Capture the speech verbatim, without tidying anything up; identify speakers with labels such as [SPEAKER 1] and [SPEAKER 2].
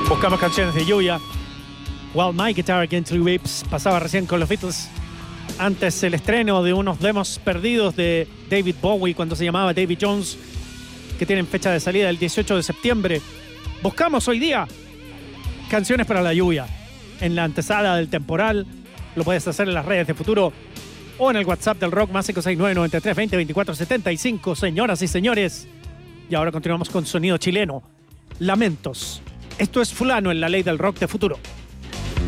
[SPEAKER 1] Buscamos canciones de lluvia. While My Guitar Gently Weeps pasaba recién con los Beatles. Antes el estreno de unos demos perdidos de David Bowie cuando se llamaba Davy Jones, que tienen fecha de salida el dieciocho de septiembre. Buscamos hoy día canciones para la lluvia. En la antesala del temporal, lo puedes hacer en las redes de Futuro o en el WhatsApp del Rock más cinco seis nueve, nueve tres dos cero, dos cuatro siete cinco, señoras y señores. Y ahora continuamos con sonido chileno. Lamentos. Esto es Fulano en la Ley del Rock de Futuro.